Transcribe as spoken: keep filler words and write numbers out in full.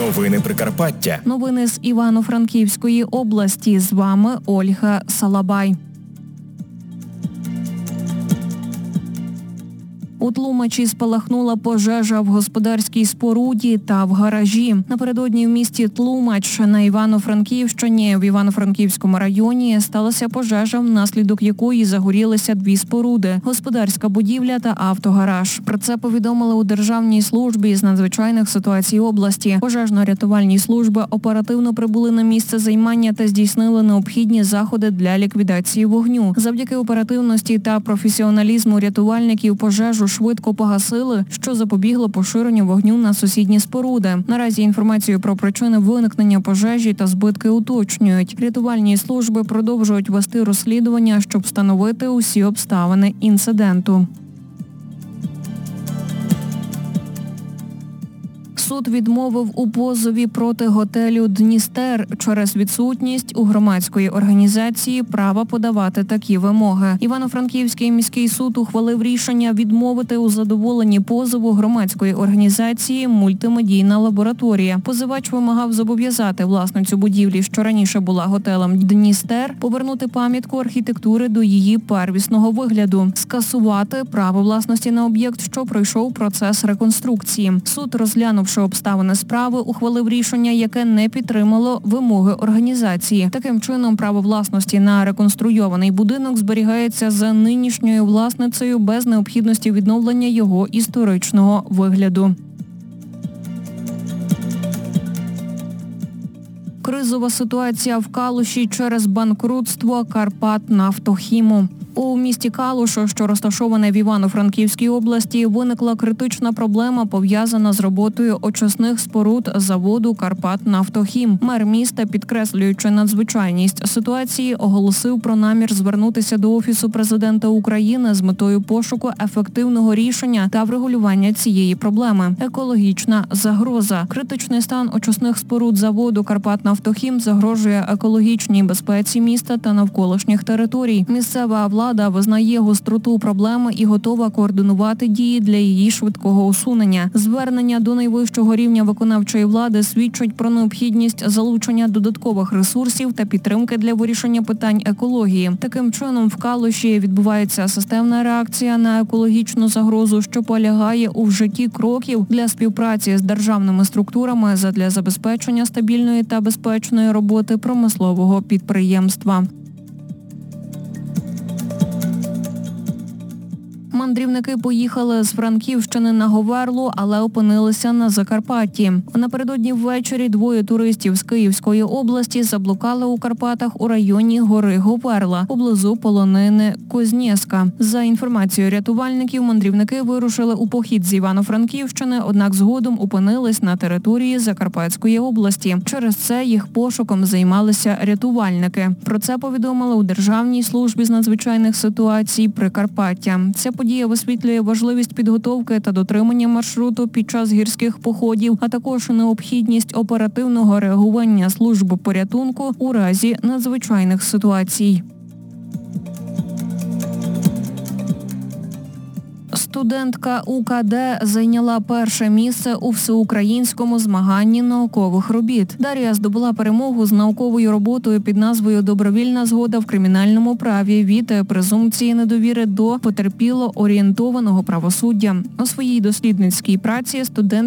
Новини Прикарпаття. Новини з Івано-Франківської області. З вами Ольга Салабай. У Тлумачі спалахнула пожежа в господарській споруді та в гаражі. Напередодні в місті Тлумач на Івано-Франківщині в Івано-Франківському районі сталася пожежа, внаслідок якої загорілися дві споруди – господарська будівля та автогараж. Про це повідомили у Державній службі з надзвичайних ситуацій області. Пожежно-рятувальні служби оперативно прибули на місце займання та здійснили необхідні заходи для ліквідації вогню. Завдяки оперативності та професіоналізму рятувальників пожежу швидко погасили, що запобігло поширенню вогню на сусідні споруди. Наразі інформацію про причини виникнення пожежі та збитки уточнюють. Рятувальні служби продовжують вести розслідування, щоб встановити усі обставини інциденту. Суд відмовив у позові проти готелю «Дністер» через відсутність у громадської організації права подавати такі вимоги. Івано-Франківський міський суд ухвалив рішення відмовити у задоволенні позову громадської організації «Мультимедійна лабораторія». Позивач вимагав зобов'язати власницю будівлі, що раніше була готелем «Дністер», повернути пам'ятку архітектури до її первісного вигляду, скасувати право власності на об'єкт, що пройшов процес реконструкції. Суд, розглянувши обставини справи, ухвалив рішення, яке не підтримало вимоги організації. Таким чином, право власності на реконструйований будинок зберігається за нинішньою власницею без необхідності відновлення його історичного вигляду. Кризова ситуація в Калуші через банкрутство «Карпатнафтохіму». У місті Калушу, що розташоване в Івано-Франківській області, виникла критична проблема, пов'язана з роботою очисних споруд заводу «Карпатнафтохім». Мер міста, підкреслюючи надзвичайність ситуації, оголосив про намір звернутися до Офісу президента України з метою пошуку ефективного рішення та врегулювання цієї проблеми. Екологічна загроза. Критичний стан очисних споруд заводу «Карпатнафтохім» загрожує екологічній безпеці міста та навколишніх територій. Місцева влада Влада визнає гостроту проблеми і готова координувати дії для її швидкого усунення. Звернення до найвищого рівня виконавчої влади свідчить про необхідність залучення додаткових ресурсів та підтримки для вирішення питань екології. Таким чином, в Калуші відбувається системна реакція на екологічну загрозу, що полягає у вжитті кроків для співпраці з державними структурами задля забезпечення стабільної та безпечної роботи промислового підприємства. Мандрівники поїхали з Франківщини на Говерлу, але опинилися на Закарпатті. Напередодні ввечері двоє туристів з Київської області заблукали у Карпатах у районі гори Говерла, поблизу полонини Кознєска. За інформацією рятувальників, мандрівники вирушили у похід з Івано-Франківщини, однак згодом опинились на території Закарпатської області. Через це їх пошуком займалися рятувальники. Про це повідомили у Державній службі з надзвичайних ситуацій Прикарпаття. Ця подія висвітлює важливість підготовки та дотримання маршруту під час гірських походів, а також необхідність оперативного реагування служб порятунку у разі надзвичайних ситуацій. Студентка У Ка Де зайняла перше місце у всеукраїнському змаганні наукових робіт. Дар'я здобула перемогу з науковою роботою під назвою «Добровільна згода в кримінальному праві від презумпції недовіри до потерпіло-орієнтованого правосуддя». У своїй дослідницькій праці студент